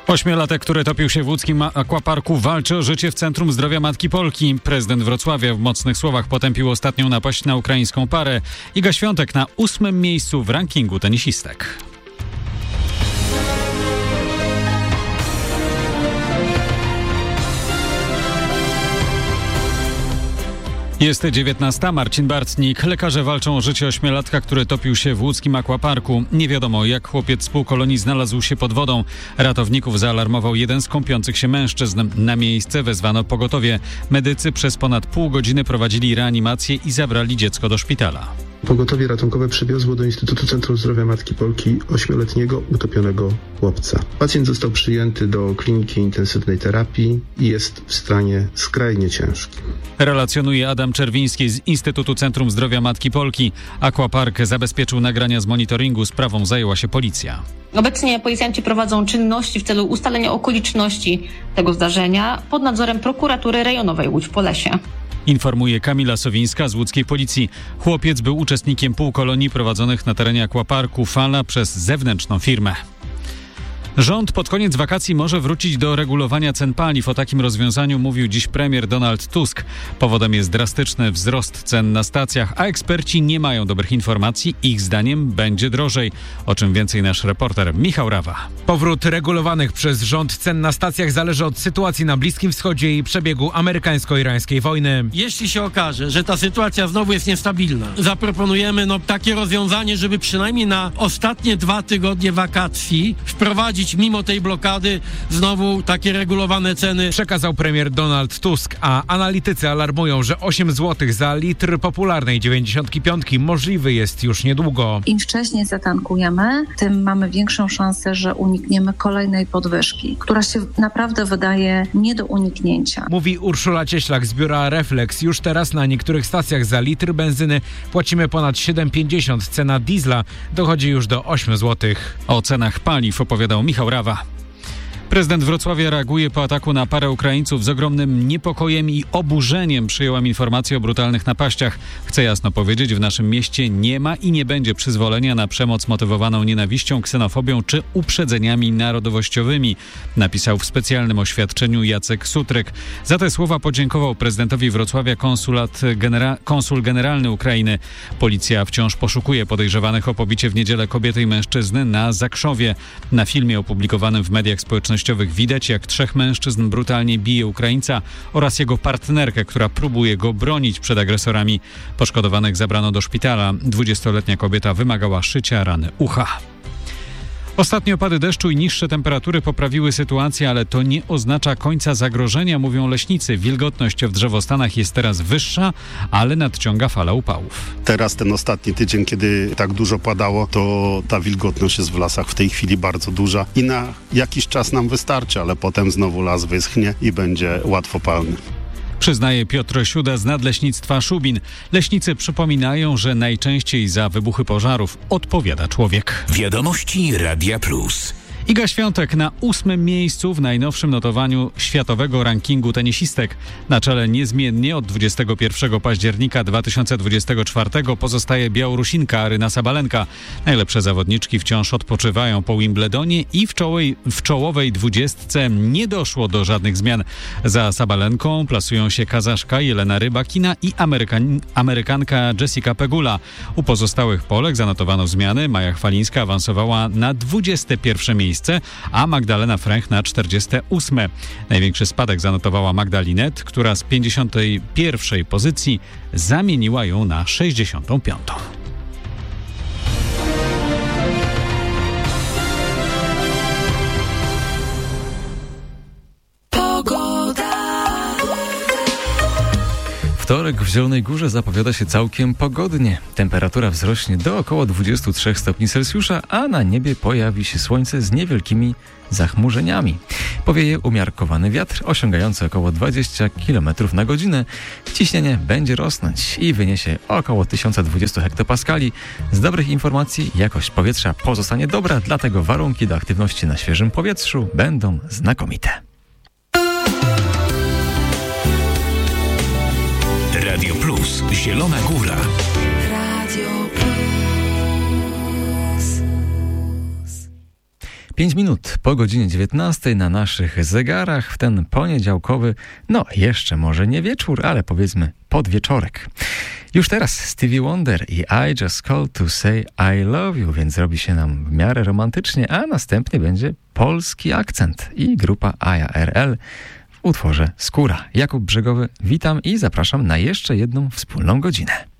Ośmiolatek, który topił się w łódzkim akwaparku, walczy o życie w Centrum Zdrowia Matki Polki. Prezydent Wrocławia w mocnych słowach potępił ostatnią napaść na ukraińską parę. Iga Świątek na 8. miejscu w rankingu tenisistek. Jest 19. Marcin Bartnik. Lekarze walczą o życie ośmiolatka, który topił się w łódzkim akwaparku. Nie wiadomo, jak chłopiec z półkolonii znalazł się pod wodą. Ratowników zaalarmował jeden z kąpiących się mężczyzn. Na miejsce wezwano pogotowie. Medycy przez ponad pół godziny prowadzili reanimację i zabrali dziecko do szpitala. Pogotowie ratunkowe przywiozło do Instytutu Centrum Zdrowia Matki Polki 8-letniego utopionego chłopca. Pacjent został przyjęty do kliniki intensywnej terapii i jest w stanie skrajnie ciężkim. Relacjonuje Adam Czerwiński z Instytutu Centrum Zdrowia Matki Polki. Aquapark zabezpieczył nagrania z monitoringu. Sprawą zajęła się policja. Obecnie policjanci prowadzą czynności w celu ustalenia okoliczności tego zdarzenia pod nadzorem prokuratury rejonowej Łódź-Polesie. Informuje Kamila Sowińska z łódzkiej policji. Chłopiec był uczestnikiem półkolonii prowadzonych na terenie akwaparku Fala przez zewnętrzną firmę. Rząd pod koniec wakacji może wrócić do regulowania cen paliw. O takim rozwiązaniu mówił dziś premier Donald Tusk. Powodem jest drastyczny wzrost cen na stacjach, a eksperci nie mają dobrych informacji. Ich zdaniem będzie drożej. O czym więcej nasz reporter Michał Rawa. Powrót regulowanych przez rząd cen na stacjach zależy od sytuacji na Bliskim Wschodzie i przebiegu amerykańsko-irańskiej wojny. Jeśli się okaże, że ta sytuacja znowu jest niestabilna, zaproponujemy takie rozwiązanie, żeby przynajmniej na ostatnie 2 tygodnie wakacji wprowadzić mimo tej blokady znowu takie regulowane ceny. Przekazał premier Donald Tusk, a analitycy alarmują, że 8 zł za litr popularnej 95 możliwy jest już niedługo. Im wcześniej zatankujemy, tym mamy większą szansę, że unikniemy kolejnej podwyżki, która się naprawdę wydaje nie do uniknięcia. Mówi Urszula Cieślak z biura Reflex. Już teraz na niektórych stacjach za litr benzyny płacimy ponad 7,50. Cena diesla dochodzi już do 8 zł. O cenach paliw opowiadał Michał Rawa. Prezydent Wrocławia reaguje po ataku na parę Ukraińców. Z ogromnym niepokojem i oburzeniem przyjąłem informację o brutalnych napaściach. Chcę jasno powiedzieć, w naszym mieście nie ma i nie będzie przyzwolenia na przemoc motywowaną nienawiścią, ksenofobią czy uprzedzeniami narodowościowymi, napisał w specjalnym oświadczeniu Jacek Sutryk. Za te słowa podziękował prezydentowi Wrocławia konsul generalny Ukrainy. Policja wciąż poszukuje podejrzewanych o pobicie w niedzielę kobiety i mężczyzny na Zakrzowie. Na filmie opublikowanym w mediach społecznościowych widać, jak 3 mężczyzn brutalnie bije Ukraińca oraz jego partnerkę, która próbuje go bronić przed agresorami. Poszkodowanych zabrano do szpitala. 20-letnia kobieta wymagała szycia rany ucha. Ostatnie opady deszczu i niższe temperatury poprawiły sytuację, ale to nie oznacza końca zagrożenia, mówią leśnicy. Wilgotność w drzewostanach jest teraz wyższa, ale nadciąga fala upałów. Teraz ten ostatni tydzień, kiedy tak dużo padało, to ta wilgotność jest w lasach w tej chwili bardzo duża i na jakiś czas nam wystarczy, ale potem znowu las wyschnie i będzie łatwopalny. Przyznaje Piotr Siuda z Nadleśnictwa Szubin. Leśnicy przypominają, że najczęściej za wybuchy pożarów odpowiada człowiek. Wiadomości Radia Plus. Iga Świątek na 8. miejscu w najnowszym notowaniu światowego rankingu tenisistek. Na czele niezmiennie od 21 października 2024 pozostaje Białorusinka Aryna Sabalenka. Najlepsze zawodniczki wciąż odpoczywają po Wimbledonie i w czołowej 20 nie doszło do żadnych zmian. Za Sabalenką plasują się Kazaszka Jelena Rybakina i Amerykanka Jessica Pegula. U pozostałych Polek zanotowano zmiany. Maja Chwalińska awansowała na 21 miejsce, a Magdalena Fręch na 48. Największy spadek zanotowała Magda Linet, która z 51 pozycji zamieniła ją na 65. Wtorek w Zielonej Górze zapowiada się całkiem pogodnie. Temperatura wzrośnie do około 23 stopni Celsjusza, a na niebie pojawi się słońce z niewielkimi zachmurzeniami. Powieje umiarkowany wiatr osiągający około 20 km na godzinę. Ciśnienie będzie rosnąć i wyniesie około 1020 hektopaskali. Z dobrych informacji jakość powietrza pozostanie dobra, dlatego warunki do aktywności na świeżym powietrzu będą znakomite. Radio Plus. Zielona Góra. Radio Plus. 5 minut po godzinie 19 na naszych zegarach w ten poniedziałkowy, jeszcze może nie wieczór, ale powiedzmy podwieczorek. Już teraz Stevie Wonder i I Just Called to Say I Love You, więc robi się nam w miarę romantycznie, a następnie będzie polski akcent i grupa ARL w utworze Skóra. Jakub Brzegowy, witam i zapraszam na jeszcze jedną wspólną godzinę.